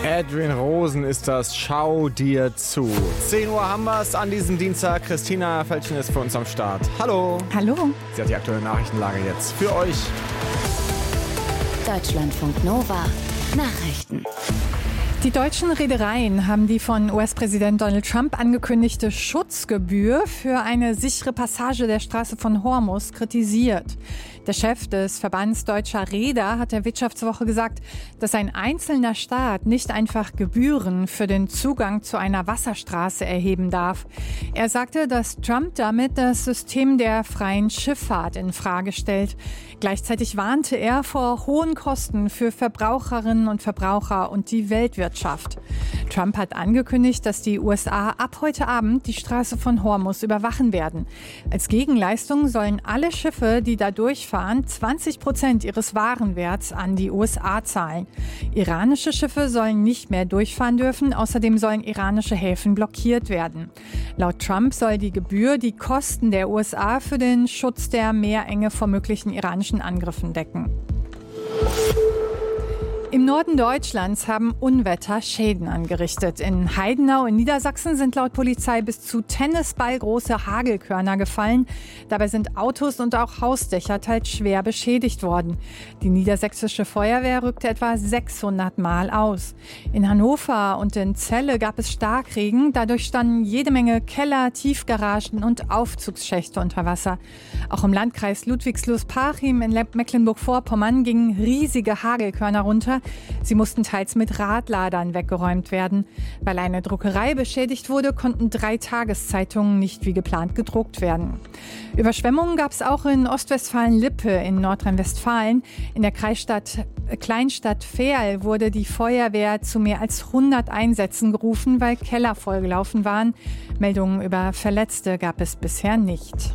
Adrian Rosen ist das. Schau dir zu. 10 Uhr haben wir es an diesem Dienstag. Christina Felschen ist für uns am Start. Hallo. Hallo. Sie hat die aktuelle Nachrichtenlage jetzt für euch. Deutschlandfunk Nova. Nachrichten. Die deutschen Reedereien haben die von US-Präsident Donald Trump angekündigte Schutzgebühr für eine sichere Passage der Straße von Hormuz kritisiert. Der Chef des Verbands Deutscher Reeder hat der Wirtschaftswoche gesagt, dass ein einzelner Staat nicht einfach Gebühren für den Zugang zu einer Wasserstraße erheben darf. Er sagte, dass Trump damit das System der freien Schifffahrt in Frage stellt. Gleichzeitig warnte er vor hohen Kosten für Verbraucherinnen und Verbraucher und die Weltwirtschaft. Trump hat angekündigt, dass die USA ab heute Abend die Straße von Hormuz überwachen werden. Als Gegenleistung sollen alle Schiffe, die da durchfahren, 20% ihres Warenwerts an die USA zahlen. Iranische Schiffe sollen nicht mehr durchfahren dürfen. Außerdem sollen iranische Häfen blockiert werden. Laut Trump soll die Gebühr die Kosten der USA für den Schutz der Meerenge vor möglichen iranischen Angriffen decken. Im Norden Deutschlands haben Unwetter Schäden angerichtet. In Heidenau in Niedersachsen sind laut Polizei bis zu tennisballgroße Hagelkörner gefallen. Dabei sind Autos und auch Hausdächer teils schwer beschädigt worden. Die niedersächsische Feuerwehr rückte etwa 600 Mal aus. In Hannover und in Celle gab es Starkregen. Dadurch standen jede Menge Keller, Tiefgaragen und Aufzugsschächte unter Wasser. Auch im Landkreis Ludwigslust-Parchim in Mecklenburg-Vorpommern gingen riesige Hagelkörner runter. Sie mussten teils mit Radladern weggeräumt werden. Weil eine Druckerei beschädigt wurde, konnten 3 Tageszeitungen nicht wie geplant gedruckt werden. Überschwemmungen gab es auch in Ostwestfalen-Lippe in Nordrhein-Westfalen. In der Kleinstadt Verl wurde die Feuerwehr zu mehr als 100 Einsätzen gerufen, weil Keller vollgelaufen waren. Meldungen über Verletzte gab es bisher nicht.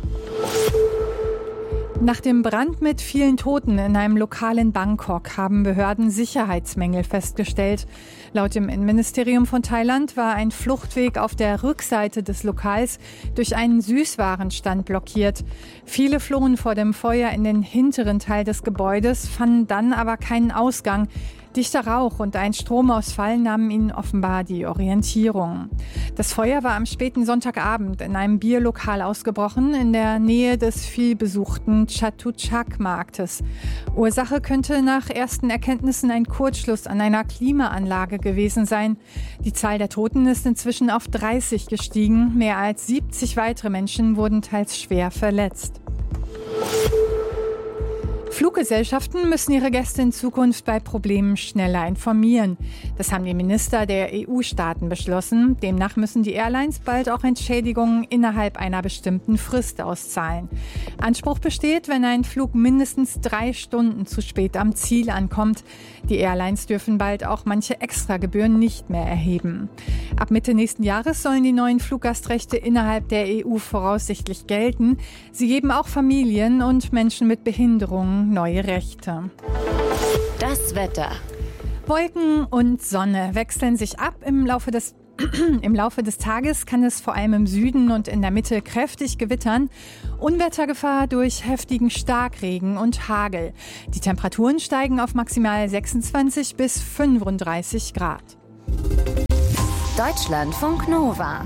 Nach dem Brand mit vielen Toten in einem Lokal in Bangkok haben Behörden Sicherheitsmängel festgestellt. Laut dem Innenministerium von Thailand war ein Fluchtweg auf der Rückseite des Lokals durch einen Süßwarenstand blockiert. Viele flohen vor dem Feuer in den hinteren Teil des Gebäudes, fanden dann aber keinen Ausgang. Dichter Rauch und ein Stromausfall nahmen ihnen offenbar die Orientierung. Das Feuer war am späten Sonntagabend in einem Bierlokal ausgebrochen, in der Nähe des vielbesuchten Chatuchak-Marktes. Ursache könnte nach ersten Erkenntnissen ein Kurzschluss an einer Klimaanlage gewesen sein. Die Zahl der Toten ist inzwischen auf 30 gestiegen. Mehr als 70 weitere Menschen wurden teils schwer verletzt. Fluggesellschaften müssen ihre Gäste in Zukunft bei Problemen schneller informieren. Das haben die Minister der EU-Staaten beschlossen. Demnach müssen die Airlines bald auch Entschädigungen innerhalb einer bestimmten Frist auszahlen. Anspruch besteht, wenn ein Flug mindestens 3 Stunden zu spät am Ziel ankommt. Die Airlines dürfen bald auch manche Extragebühren nicht mehr erheben. Ab Mitte nächsten Jahres sollen die neuen Fluggastrechte innerhalb der EU voraussichtlich gelten. Sie geben auch Familien und Menschen mit Behinderungen neue Rechte. Das Wetter. Wolken und Sonne wechseln sich ab im Laufe des Tages kann es vor allem im Süden und in der Mitte kräftig gewittern. Unwettergefahr durch heftigen Starkregen und Hagel. Die Temperaturen steigen auf maximal 26 bis 35 Grad. Deutschlandfunk Nova.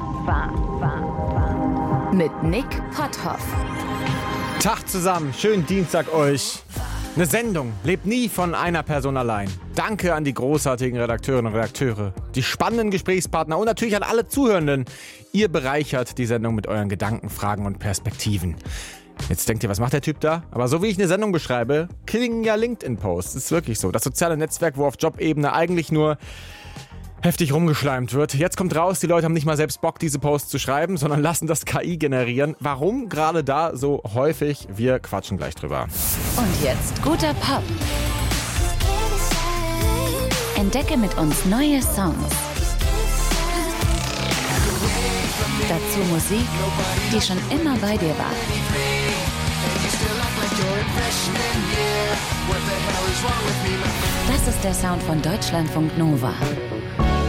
Mit Nick Potthoff. Tag zusammen, schönen Dienstag euch. Eine Sendung lebt nie von einer Person allein. Danke an die großartigen Redakteurinnen und Redakteure, die spannenden Gesprächspartner und natürlich an alle Zuhörenden. Ihr bereichert die Sendung mit euren Gedanken, Fragen und Perspektiven. Jetzt denkt ihr, was macht der Typ da? Aber so wie ich eine Sendung beschreibe, klingen ja LinkedIn-Posts. Das ist wirklich so. Das soziale Netzwerk, wo auf Jobebene eigentlich nur heftig rumgeschleimt wird. Jetzt kommt raus, die Leute haben nicht mal selbst Bock, diese Posts zu schreiben, sondern lassen das KI generieren. Warum gerade da so häufig? Wir quatschen gleich drüber. Und jetzt guter Pop. Entdecke mit uns neue Songs. Dazu Musik, die schon immer bei dir war. Das ist der Sound von Deutschlandfunk Nova.